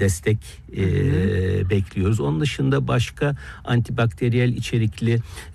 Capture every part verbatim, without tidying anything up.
destek e, bekliyoruz. Onun dışında başka antibakteriyel içerikli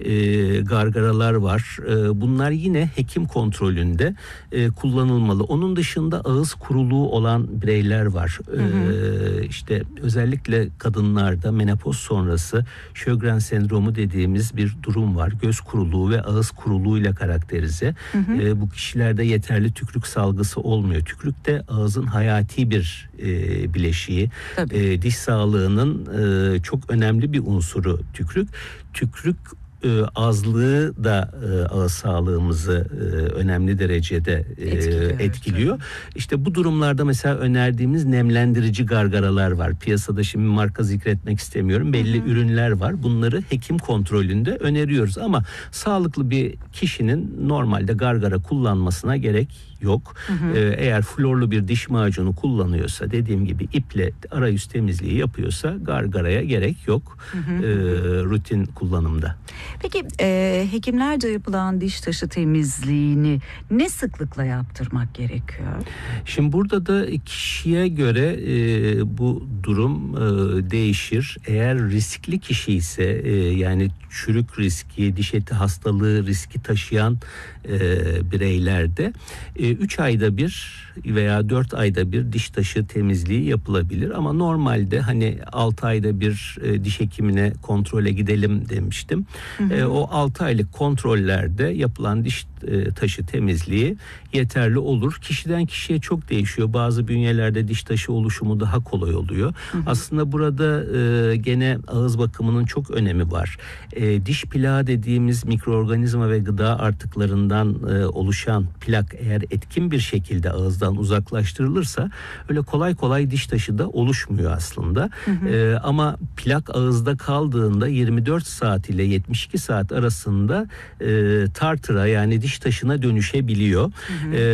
e, gargaralar var. E, bunlar yine hekim kontrolünde e, kullanılmalı. Onun dışında ağız kuruluğu olan bireyler var. Hı hı. E, işte özellikle kadınlarda menopoz sonrası Sjögren sendromu dediğimiz bir durum var. Göz kuruluğu ve ağız kuruluğuyla karakterize. Hı hı. E, bu kişilerde yeterli tükrük salgısı olmuyor. Tükrük de ağızın hayati bir e, bileşiği. E, diş sağlığının e, çok önemli bir unsuru tükrük. Tükrük e, azlığı da e, ağız sağlığımızı e, önemli derecede e, etkiliyor. etkiliyor. İşte bu durumlarda mesela önerdiğimiz nemlendirici gargaralar var. Piyasada şimdi marka zikretmek istemiyorum. Belli Hı-hı. ürünler var. Bunları hekim kontrolünde öneriyoruz ama sağlıklı bir kişinin normalde gargara kullanmasına gerek yok. Hı hı. Ee, eğer florlu bir diş macunu kullanıyorsa, dediğim gibi iple arayüz temizliği yapıyorsa gargaraya gerek yok. Hı hı. Ee, rutin kullanımda. Peki e, hekimlerce yapılan diş taşı temizliğini ne sıklıkla yaptırmak gerekiyor? Şimdi burada da kişiye göre e, bu durum e, değişir. Eğer riskli kişi ise e, yani çürük riski, diş eti hastalığı riski taşıyan e, bireylerde üç ayda bir veya dört ayda bir diş taşı temizliği yapılabilir ama normalde hani altı ayda bir e, diş hekimine kontrole gidelim demiştim. Hı hı. E, o altı aylık kontrollerde yapılan diş e, taşı temizliği yeterli olur. Kişiden kişiye çok değişiyor. Bazı bünyelerde diş taşı oluşumu daha kolay oluyor. Hı hı. Aslında burada e, gene ağız bakımının çok önemi var. E, diş plağı dediğimiz mikroorganizma ve gıda artıklarından e, oluşan plak eğer etkin bir şekilde ağızdan uzaklaştırılırsa öyle kolay kolay diş taşı da oluşmuyor aslında. Hı hı. E, ama plak ağızda kaldığında yirmi dört saat ile yetmiş iki saat arasında e, tartıra yani diş taşına dönüşebiliyor. Hı hı. E,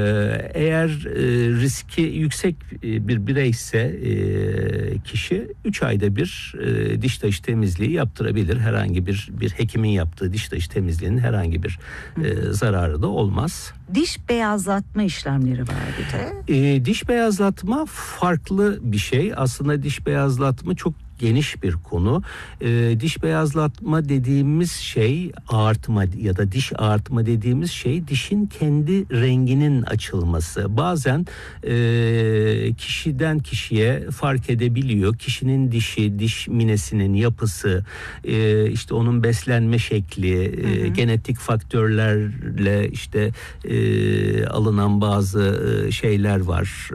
eğer e, riski yüksek bir bireyse e, kişi üç ayda bir e, diş taşı temizliği yaptırabilir. Herhangi bir bir hekimin yaptığı diş taşı temizliğinin herhangi bir e, zararı da olmaz. Diş beyazlatma işlemleri var bir de. E, diş beyazlatma farklı bir şey. Aslında diş beyazlatma çok geniş bir konu. E, diş beyazlatma dediğimiz şey ağartma ya da diş ağartma dediğimiz şey dişin kendi renginin açılması. Bazen e, kişiden kişiye fark edebiliyor. Kişinin dişi, diş minesinin yapısı, e, işte onun beslenme şekli, e, genetik faktörlerle işte e, alınan bazı e, şeyler var.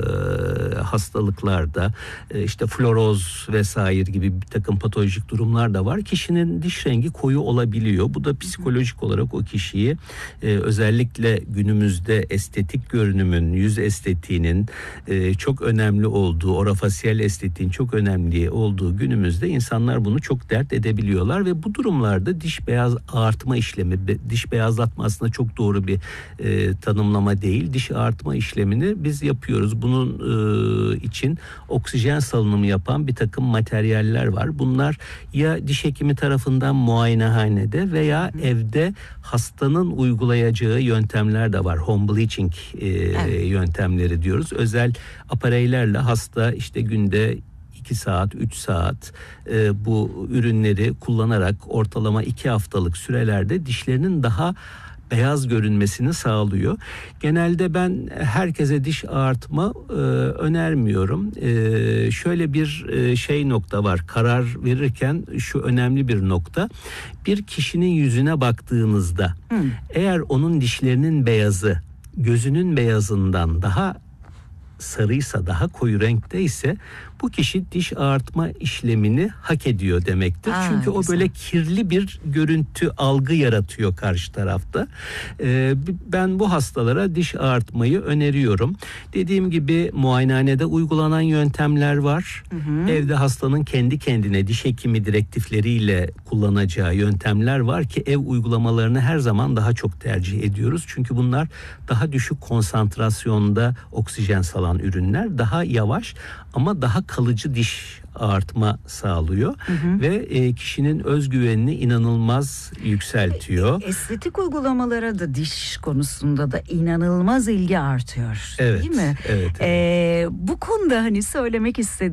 E, hastalıklarda e, işte floroz vesaire gibi bir takım patolojik durumlar da var. Kişinin diş rengi koyu olabiliyor. Bu da psikolojik olarak o kişiyi e, özellikle günümüzde estetik görünümün, yüz estetiğinin e, çok önemli olduğu, orofasyal estetiğin çok önemli olduğu günümüzde insanlar bunu çok dert edebiliyorlar ve bu durumlarda diş beyaz ağartma işlemi, diş beyazlatma aslında çok doğru bir e, tanımlama değil. Diş ağartma işlemini biz yapıyoruz. Bunun e, için oksijen salınımı yapan bir takım materyaller var. Bunlar ya diş hekimi tarafından muayenehanede veya Hı. evde hastanın uygulayacağı yöntemler de var. Home bleaching e, evet. yöntemleri diyoruz. Özel apareylerle hasta işte günde iki saat, üç saat e, bu ürünleri kullanarak ortalama iki haftalık sürelerde dişlerinin daha beyaz görünmesini sağlıyor. Genelde ben herkese diş ağartma e, önermiyorum. E, şöyle bir e, şey nokta var. Karar verirken şu önemli bir nokta. Bir kişinin yüzüne baktığınızda hmm. eğer onun dişlerinin beyazı gözünün beyazından daha sarıysa, daha koyu renkte ise bu kişi diş ağartma işlemini hak ediyor demektir. Aa, Çünkü o güzel. böyle kirli bir görüntü, algı yaratıyor karşı tarafta. Ee, ben bu hastalara diş ağartmayı öneriyorum. Dediğim gibi muayenehanede uygulanan yöntemler var. Hı hı. Evde hastanın kendi kendine diş hekimi direktifleriyle kullanacağı yöntemler var ki ev uygulamalarını her zaman daha çok tercih ediyoruz. Çünkü bunlar daha düşük konsantrasyonda oksijen salan ürünler, daha yavaş ama daha kalıcı diş ağartma sağlıyor hı hı. ve e, kişinin özgüvenini inanılmaz yükseltiyor. Estetik uygulamalara da diş konusunda da inanılmaz ilgi artıyor. Evet, değil mi? Evet. evet. Ee, bu konuda hani söylemek istediğim